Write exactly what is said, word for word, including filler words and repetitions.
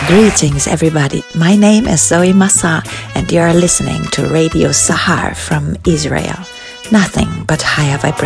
Greetings, everybody. My name is Zoe Massa, and you are listening to Radio Sahar from Israel. Nothing but higher vibration.